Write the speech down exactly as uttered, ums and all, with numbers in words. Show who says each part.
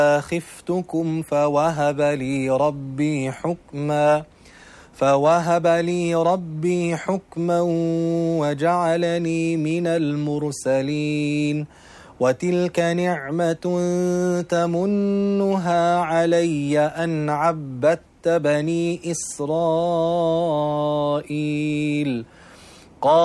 Speaker 1: خفتكم فوهب لي ربي حكما فوهب لي ربي حكما وجعلني من المرسلين وتلك نعمة تمنها علي أن عبدت بني إسرائيل